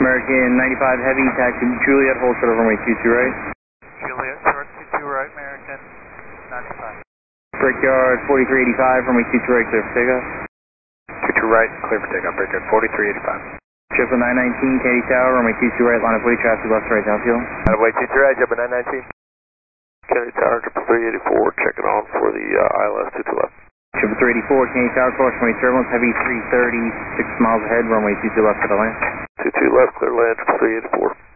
American 95 Heavy, taxi Juliet, hold short of runway 22 right. Juliet, short 22 right, American 95. Brickyard 4385, runway 22 right, clear for takeoff. 22 right, clear for takeoff, Brickyard 4385. Triple 919, Kennedy Tower, runway 22 right, line of way, traffic left to right, downfield. Line of way 22 right, jumping 919. Kennedy Tower, triple 384, checking on for the ILS 22 left. Triple 384, Kennedy Tower, cross runway turbulence, heavy 330, 6 miles ahead, runway 22 left for the land. 22 left, clear land, triple 384.